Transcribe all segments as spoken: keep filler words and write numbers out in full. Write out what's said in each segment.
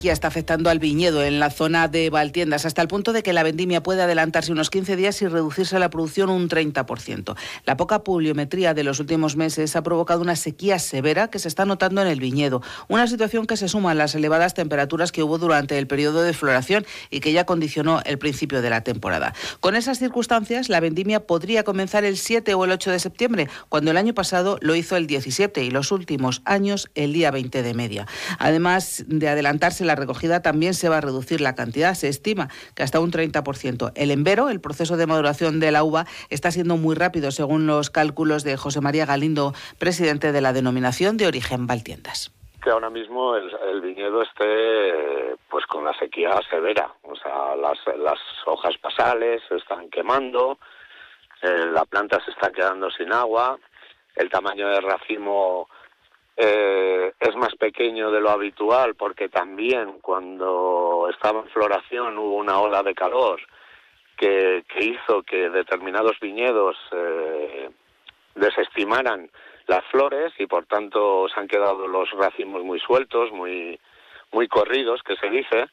Ya está afectando al viñedo en la zona de Valtiendas, hasta el punto de que la vendimia puede adelantarse unos quince días y reducirse la producción un treinta por ciento. La poca pluviometría de los últimos meses ha provocado una sequía severa que se está notando en el viñedo, una situación que se suma a las elevadas temperaturas que hubo durante el periodo de floración y que ya condicionó el principio de la temporada. Con esas circunstancias, la vendimia podría comenzar el siete o el ocho de septiembre, cuando el año pasado lo hizo el diecisiete y los últimos años el día veinte de media. Además de adelantarse la recogida, también se va a reducir la cantidad. Se estima que hasta un treinta por ciento. El embero, el proceso de maduración de la uva, está siendo muy rápido, según los cálculos de José María Galindo, presidente de la Denominación de Origen Valtiendas. Que ahora mismo el, el viñedo esté pues con la sequía severa, o sea, las, las hojas basales se están quemando, eh, la planta se está quedando sin agua, el tamaño del racimo Eh, es más pequeño de lo habitual, porque también cuando estaba en floración hubo una ola de calor que, que hizo que determinados viñedos eh, desestimaran las flores y por tanto se han quedado los racimos muy sueltos, muy muy corridos, que se dice.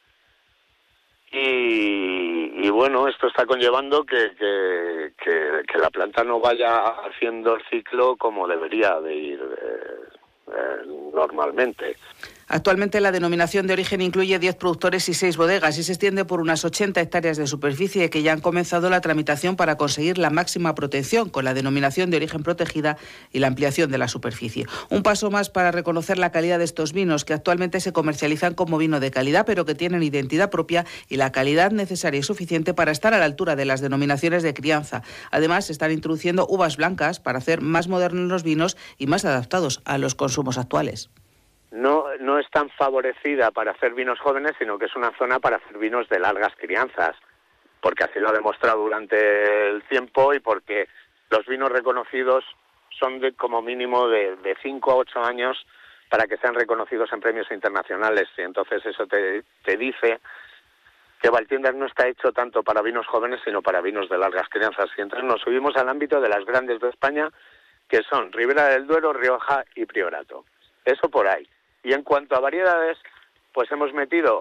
Y, y bueno, esto está conllevando que, que, que, que la planta no vaya haciendo el ciclo como debería de ir eh, eh, normalmente. Actualmente la denominación de origen incluye diez productores y seis bodegas y se extiende por unas ochenta hectáreas de superficie que ya han comenzado la tramitación para conseguir la máxima protección con la denominación de origen protegida y la ampliación de la superficie. Un paso más para reconocer la calidad de estos vinos que actualmente se comercializan como vino de calidad, pero que tienen identidad propia y la calidad necesaria y suficiente para estar a la altura de las denominaciones de crianza. Además, se están introduciendo uvas blancas para hacer más modernos los vinos y más adaptados a los consumos actuales. No, no es tan favorecida para hacer vinos jóvenes, sino que es una zona para hacer vinos de largas crianzas, porque así lo ha demostrado durante el tiempo y porque los vinos reconocidos son de como mínimo de, de cinco a ocho años para que sean reconocidos en premios internacionales. Y entonces eso te, te dice que Valtiendas no está hecho tanto para vinos jóvenes, sino para vinos de largas crianzas. Y entonces nos subimos al ámbito de las grandes de España, que son Ribera del Duero, Rioja y Priorato. Eso por ahí. Y en cuanto a variedades, pues hemos metido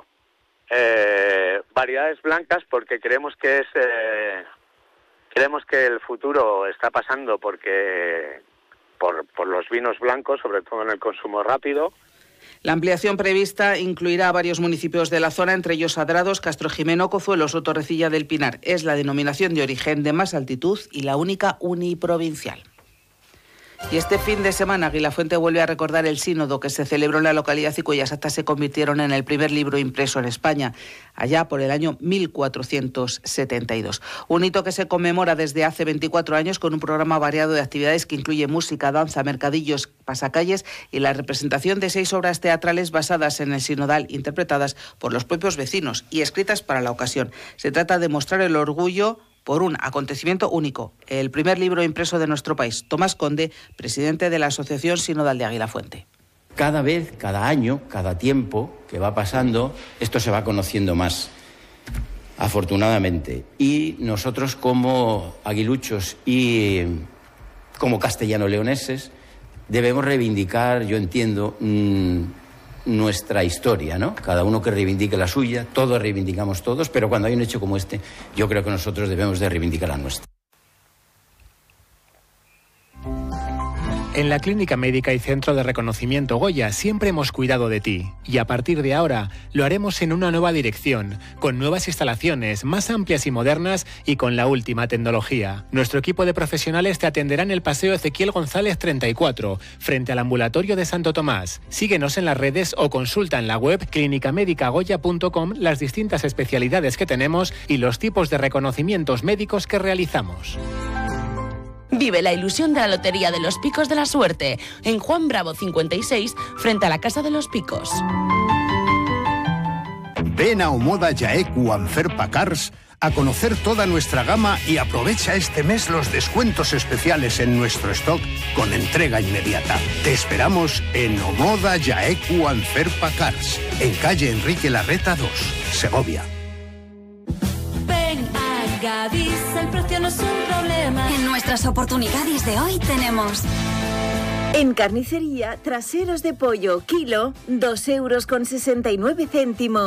eh, variedades blancas porque creemos que es eh, creemos que el futuro está pasando porque por, por los vinos blancos, sobre todo en el consumo rápido. La ampliación prevista incluirá a varios municipios de la zona, entre ellos Adrados, Castrojimeno, Cozuelos o Torrecilla del Pinar. Es la denominación de origen de más altitud y la única uniprovincial. Y este fin de semana Aguilafuente vuelve a recordar el sínodo que se celebró en la localidad y cuyas actas se convirtieron en el primer libro impreso en España, allá por el año mil cuatrocientos setenta y dos. Un hito que se conmemora desde hace veinticuatro años con un programa variado de actividades que incluye música, danza, mercadillos, pasacalles y la representación de seis obras teatrales basadas en el sinodal, interpretadas por los propios vecinos y escritas para la ocasión. Se trata de mostrar el orgullo por un acontecimiento único, el primer libro impreso de nuestro país. Tomás Conde, presidente de la Asociación Sinodal de Aguilafuente. Cada vez, cada año, cada tiempo que va pasando, esto se va conociendo más, afortunadamente. Y nosotros como aguiluchos y como castellano-leoneses debemos reivindicar, yo entiendo, mmm, nuestra historia, ¿no? Cada uno que reivindique la suya, todos reivindicamos todos, pero cuando hay un hecho como este, yo creo que nosotros debemos de reivindicar la nuestra. En la Clínica Médica y Centro de Reconocimiento Goya siempre hemos cuidado de ti y a partir de ahora lo haremos en una nueva dirección, con nuevas instalaciones más amplias y modernas y con la última tecnología. Nuestro equipo de profesionales te atenderá en el Paseo Ezequiel González treinta y cuatro, frente al ambulatorio de Santo Tomás. Síguenos en las redes o consulta en la web clínica médica goya punto com las distintas especialidades que tenemos y los tipos de reconocimientos médicos que realizamos. Vive la ilusión de la Lotería de los Picos de la Suerte en Juan Bravo cincuenta y seis, frente a la Casa de los Picos. Ven a Omoda Jaeku Anferpa Cars a conocer toda nuestra gama y aprovecha este mes los descuentos especiales en nuestro stock con entrega inmediata. Te esperamos en Omoda Jaeku Anferpa Cars, en calle Enrique Larreta dos, Segovia. Gadis, el precio no es un problema. En nuestras oportunidades de hoy tenemos En carnicería, traseros de pollo, kilo, dos euros con sesenta y nueve céntimos.